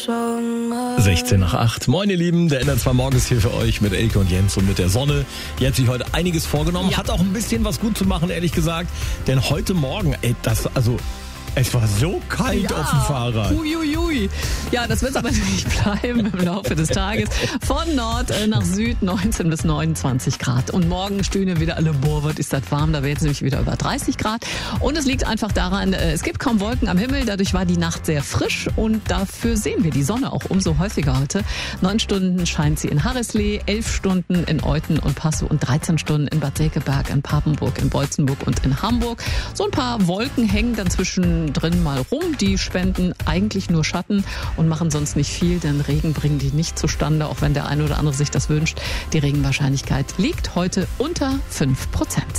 16 nach 8. Moin ihr Lieben, der NDR2 Morgen ist hier für euch mit Elke und Jens und mit der Sonne. Die hat sich heute einiges vorgenommen, hat auch ein bisschen was gut zu machen, ehrlich gesagt. Denn heute Morgen, es war so kalt auf dem Fahrrad. Uiuiui. Ja, das wird aber nicht bleiben im Laufe des Tages. Von Nord nach Süd 19 bis 29 Grad. Und morgen stöhnen wieder alle, was ist das warm. Da wäre jetzt nämlich wieder über 30 Grad. Und es liegt einfach daran, es gibt kaum Wolken am Himmel. Dadurch war die Nacht sehr frisch. Und dafür sehen wir die Sonne auch umso häufiger heute. 9 Stunden scheint sie in Harrisley, 11 Stunden in Euthen und Passow und 13 Stunden in Bad Segeberg, in Papenburg, in Beutzenburg und in Hamburg. So ein paar Wolken hängen dann zwischendrin mal rum. Die spenden eigentlich nur Schatten und machen sonst nicht viel, denn Regen bringen die nicht zustande, auch wenn der eine oder andere sich das wünscht. Die Regenwahrscheinlichkeit liegt heute unter 5%.